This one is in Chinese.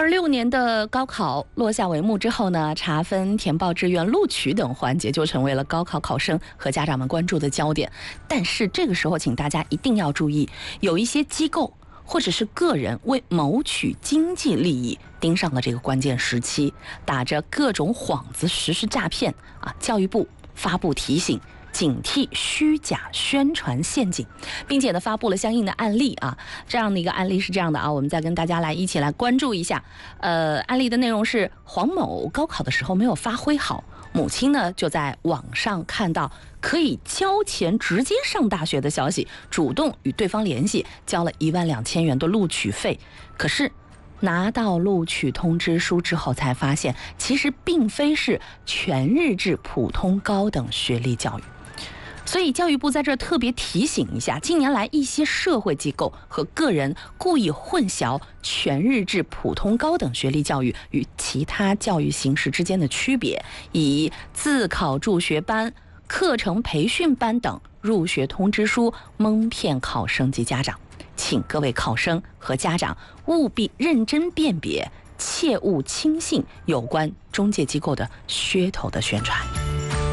2026年的高考落下帷幕之后呢，查分、填报志愿、录取等环节就成为了高考考生和家长们关注的焦点。但是这个时候，请大家一定要注意，有一些机构或者是个人为谋取经济利益，盯上了这个关键时期，打着各种幌子实施诈骗啊！教育部发布提醒，警惕虚假宣传陷阱，并且呢发布了相应的案例啊。这样的一个案例是这样的啊，我们再跟大家一起来关注一下。案例的内容是黄某高考的时候没有发挥好，母亲呢就在网上看到可以交钱直接上大学的消息，主动与对方联系，交了12000元的录取费。可是拿到录取通知书之后，才发现其实并非是全日制普通高等学历教育。所以教育部在这特别提醒一下，近年来一些社会机构和个人故意混淆全日制普通高等学历教育与其他教育形式之间的区别，以自考助学班、课程培训班等入学通知书蒙骗考生及家长。请各位考生和家长务必认真辨别，切勿轻信有关中介机构的噱头的宣传。